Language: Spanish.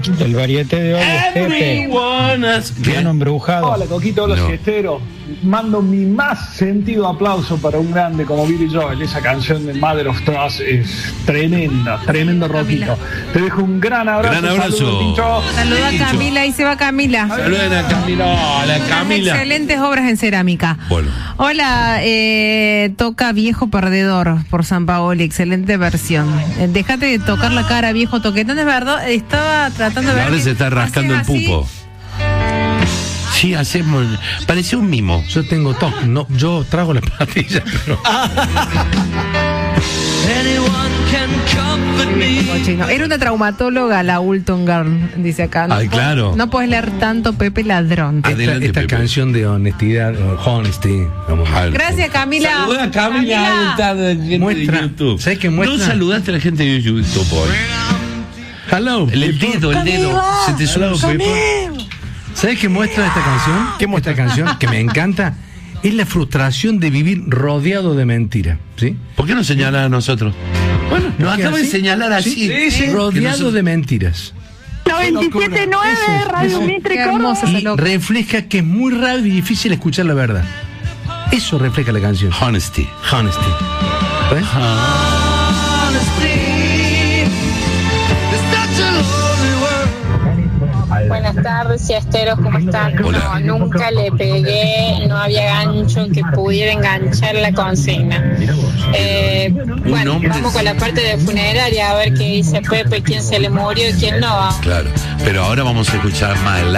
El varieté de hoy es Pepe. Piano embrujado. Hola, Coquito, hola, siesteros. Mando mi más sentido aplauso para un grande como Billy Joel. Esa canción de Mother of Trust es tremenda, tremendo rockito. Te dejo un gran abrazo. Gran abrazo. Saluda a Camila, ahí se va Camila. Saluden a Camila. Hola, Camila. Excelentes obras en cerámica. Bueno. Hola, toca Viejo Perdedor por San Paoli, excelente versión. Déjate de tocar la cara, viejo toquetón, es verdad, estaba tratando de ver. Ahora se está rascando el pupo. Sí, hacemos. Parece un mimo. Yo tengo TOC, no, yo trago las pastillas, pero. Era una traumatóloga la Ulton Girl, dice acá. Ay, claro. No puedes leer tanto Pepe Ladrón. Esta Pepe. canción de honestidad, honesty. Vamos a ver. Gracias, Camila. Saluda a Camila. Muestra. YouTube. ¿Sabes qué muestra? No saludaste a la gente de YouTube hoy. Hello. El dedo. Se te suena. ¿Sabes qué muestra esta canción? ¿Qué muestra esta canción? Que me encanta. Es la frustración de vivir rodeado de mentira. ¿Sí? ¿Por qué no señalas a nosotros? Bueno, nos acaba de señalar así. Sí. Rodeado de mentiras. 97.9 Radio Mitre Córdoba. Y refleja que es muy raro y difícil escuchar la verdad. Eso refleja la canción. Honesty. Honesty. ¿Ves? Buenas tardes, siesteros, ¿cómo están? Hola. No, nunca le pegué, no había gancho que pudiera enganchar la consigna. Bueno, vamos con la parte de funeraria a ver qué dice Pepe, quién se le murió y quién no. Claro. Pero ahora vamos a escuchar más